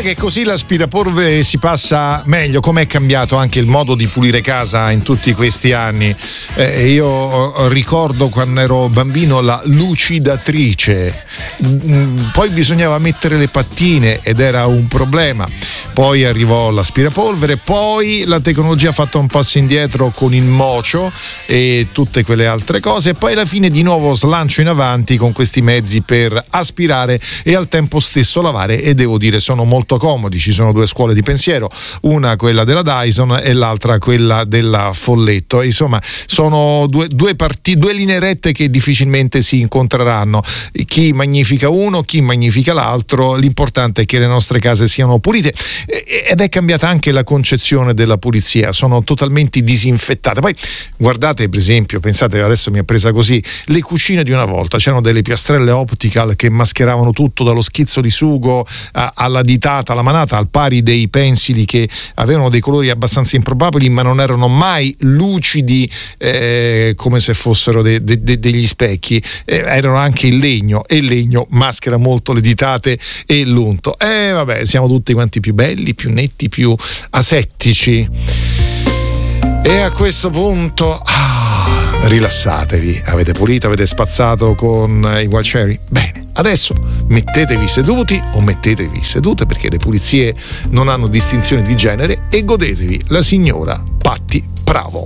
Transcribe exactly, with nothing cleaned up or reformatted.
che così l'aspirapolvere si passa meglio. Com'è cambiato anche il modo di pulire casa in tutti questi anni. Eh, io ricordo quando ero bambino la lucidatrice, poi bisognava mettere le pattine ed era un problema. Poi arrivò l'aspirapolvere, poi la tecnologia ha fatto un passo indietro con il mocio e tutte quelle altre cose, e poi alla fine di nuovo slancio in avanti con questi mezzi per aspirare e al tempo stesso lavare, e devo dire sono molto comodi. Ci sono due scuole di pensiero, una quella della Dyson e l'altra quella della Folletto. Insomma, sono due, due, parti, due linee rette che difficilmente si incontreranno. Chi magnifica uno, chi magnifica l'altro. L'importante è che le nostre case siano pulite, ed è cambiata anche la concezione della pulizia, sono totalmente disinfettate. Poi guardate, per esempio, pensate, adesso mi è presa così, le cucine di una volta, c'erano delle piastrelle optical che mascheravano tutto, dallo schizzo di sugo a, alla ditata, alla manata, al pari dei pensili che avevano dei colori abbastanza improbabili ma non erano mai lucidi, eh, come se fossero de, de, de, degli specchi, eh, erano anche in legno, e il legno maschera molto le ditate e l'unto. E eh, vabbè, siamo tutti quanti più belli, più netti, più asettici. E a questo punto ah, rilassatevi, avete pulito, avete spazzato con i wild cherry? Bene, adesso mettetevi seduti o mettetevi sedute, perché le pulizie non hanno distinzione di genere, e godetevi la signora Patti Bravo.